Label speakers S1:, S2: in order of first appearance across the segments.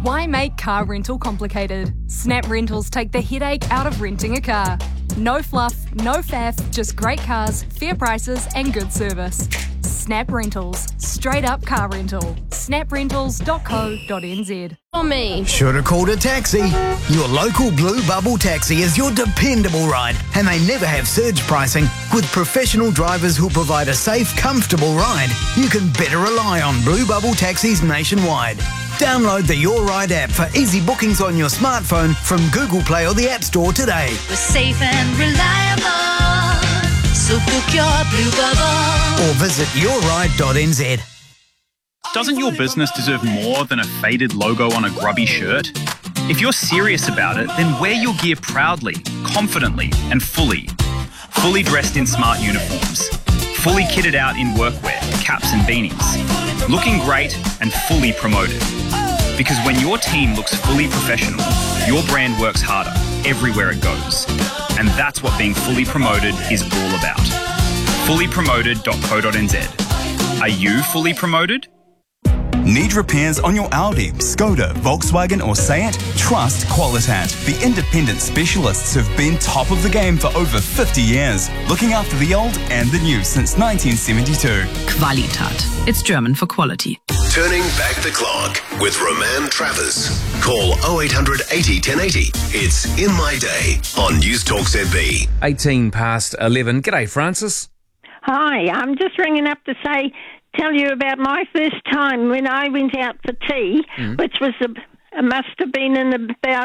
S1: Why make car rental complicated? Snap Rentals take the headache out of renting a car. No fluff, no faff, just great cars, fair prices and good service. Snap Rentals. Straight up car rental. snaprentals.co.nz.
S2: On me.
S3: Should have called a taxi. Your local Blue Bubble taxi is your dependable ride, and they never have surge pricing. With professional drivers who'll provide a safe, comfortable ride, you can better rely on Blue Bubble taxis nationwide. Download the Your Ride app for easy bookings on your smartphone from Google Play or the App Store today.
S4: We're safe and reliable, so book your Blue Bubble.
S3: Or visit yourride.nz.
S5: Doesn't your business deserve more than a faded logo on a grubby shirt? If you're serious about it, then wear your gear proudly, confidently, and fully. Fully dressed in smart uniforms. Fully kitted out in workwear, caps and beanies. Looking great and fully promoted. Because when your team looks fully professional, your brand works harder everywhere it goes. And that's what being fully promoted is all about. Fullypromoted.co.nz. Are you fully promoted?
S6: Need repairs on your Audi, Skoda, Volkswagen or Seat? Trust Qualitat, the independent specialists who've been top of the game for over 50 years, looking after the old and the new since 1972.
S7: Qualitat. It's German for quality.
S8: Turning back the clock with Roman Travers. Call 0800 80 1080. It's In My Day on News Talk ZB.
S9: 18 past 11. G'day, Francis.
S10: Hi, I'm just ringing up to tell you about my first time when I went out for tea, which was must have been in about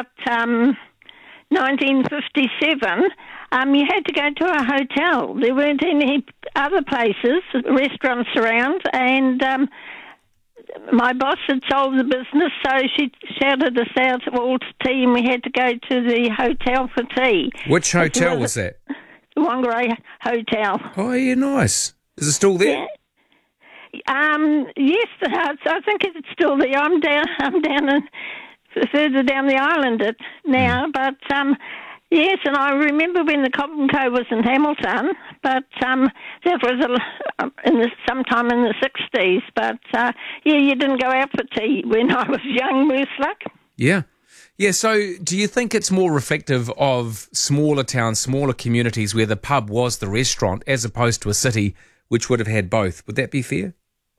S10: 1957. You had to go to a hotel. There weren't any other places, restaurants around, and my boss had sold the business, so she shouted us out all to tea, and we had to go to the hotel for tea.
S9: Which hotel was that?
S10: The Whangarei Hotel.
S9: Oh, yeah, nice. Is it still there?
S10: Yeah. Yes, I think it's still there. I'm down further down the island now, but yes, and I remember when the Cobb & Co was in Hamilton, but that was sometime in the 60s. But you didn't go out for tea when I was young, worse luck.
S9: Yeah. Yeah, so do you think it's more reflective of smaller towns, smaller communities where the pub was the restaurant as opposed to a city which would have had both? Would that be fair?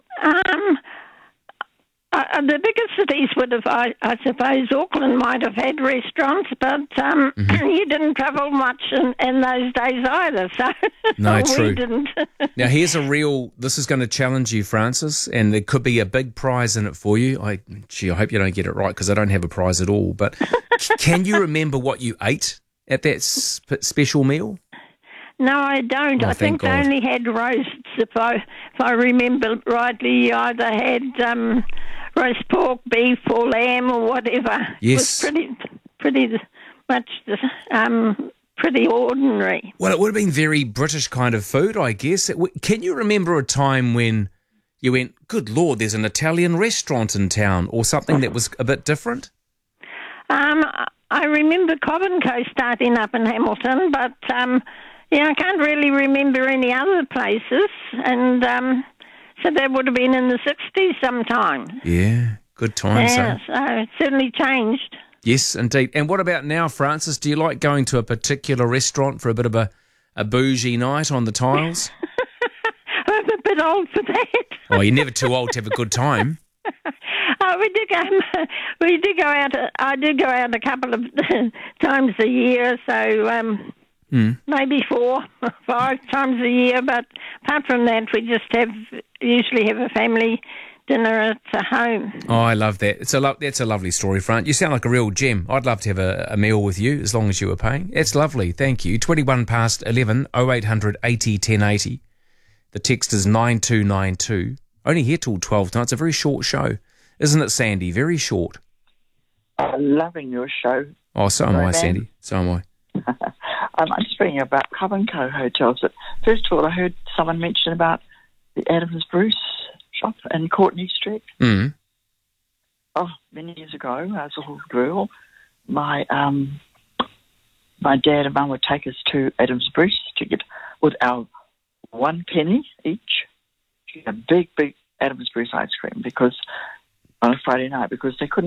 S10: The bigger cities would have, I suppose, Auckland might have had restaurants, but you didn't travel much in those days either, so
S9: no, true.
S10: We didn't.
S9: Now, this is going to challenge you, Francis, and there could be a big prize in it for you. I hope you don't get it right because I don't have a prize at all, but can you remember what you ate at that special meal?
S10: No, I don't.
S9: Oh,
S10: I think they only had roasts, if I remember rightly. You either had roast pork, beef or lamb or whatever.
S9: Yes.
S10: It was pretty much pretty ordinary.
S9: Well, it would have been very British kind of food, I guess. Can you remember a time when you went, good Lord, there's an Italian restaurant in town or something that was a bit different?
S10: I remember Cobb & Co starting up in Hamilton, but I can't really remember any other places, and so that would have been in the 60s sometime.
S9: Yeah, good times.
S10: Yeah, so it certainly changed.
S9: Yes, indeed. And what about now, Francis? Do you like going to a particular restaurant for a bit of a bougie night on the tiles?
S10: I'm a bit old for that.
S9: Oh, you're never too old to have a good time.
S10: We do go out. I do go out a couple of times a year, so maybe 4 or 5 times a year. But apart from that, we just usually have a family dinner at home.
S9: Oh, I love that. That's a lovely story, Fran. You sound like a real gem. I'd love to have a meal with you as long as you were paying. It's lovely. Thank you. 21 past 11, 0800 80 1080. The text is 9292. Only here till 12 tonight. It's a very short show. Isn't it, Sandy? Very short.
S11: I'm loving your show.
S9: Oh, so am I, Sandy. So am I.
S11: I'm just reading about Cobb & Co hotels. But first of all, I heard someone mention about the Adams Bruce shop in Courtney Street.
S9: Mm.
S11: Oh, many years ago, I was a little girl. My dad and mum would take us to Adams Bruce to get, with our 1 penny each, a big Adams Bruce ice cream on a Friday night because they couldn't